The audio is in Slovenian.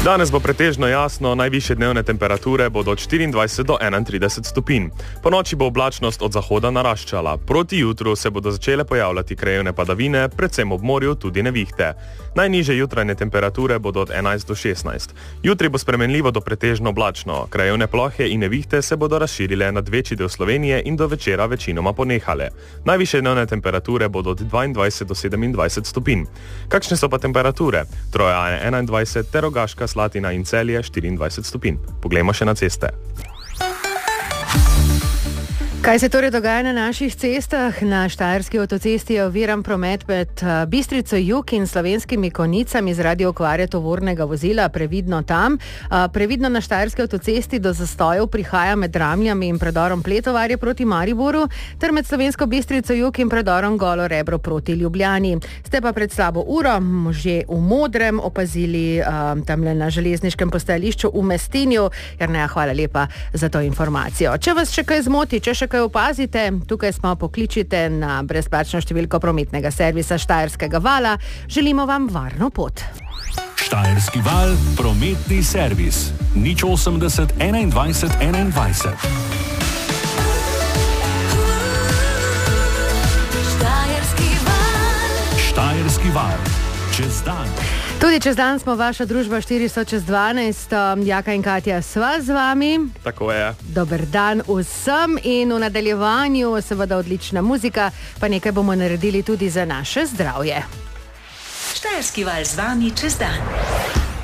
Danes bo pretežno jasno, najvišje dnevne temperature bodo od 24 do 31 stopinj. Po noči bo oblačnost od zahoda naraščala. Proti jutru se bodo začele pojavljati krajevne padavine, predvsem ob morju tudi nevihte. Najnižje jutranje temperature bodo od 11 do 16. Jutri bo spremenljivo do pretežno oblačno. Krajevne plohe in nevihte se bodo razširile nad večji del Slovenije in do večera večinoma ponehale. Najvišje dnevne temperature bodo od 22 do 27 stopinj. Kakšne so pa temperature? Troja je 21, ter Rogaška, Slatina in Celje 24 stopinj. Poglejmo še na ceste. Kaj se torej dogaja na naših cestah? Na Štajerski avtocesti je oviran promet med Bistrico Jug in Slovenskimi Konjicami zaradi okvare tovornega vozila. Previdno tam. Previdno na Štajerski avtocesti do zastojev prihaja med Ramljami in predorom Pletovarje proti Mariboru ter med Slovensko Bistrico Jug in predorom Golo Rebro proti Ljubljani. Ste pa pred slabo uro že v modrem opazili tamle na železniškem postajališču v Mestinju. Jerneja, hvala lepa za to informacijo. Če vas še kaj zmoti, če še kaj opazite, tukaj smo, pokličite na brezplačno številko prometnega servisa Štajerskega vala. Želimo vam varno pot. Štajerski val, prometni servis. 080 21 21. Štajerski val. Čez dan. Tudi čez dan smo vaša družba 400/12. Jaka in Katja sva z vami. Tako je. Dober dan vsem in v nadaljevanju seveda odlična muzika, pa nekaj bomo naredili tudi za naše zdravje. Štajerski val z vami čez dan.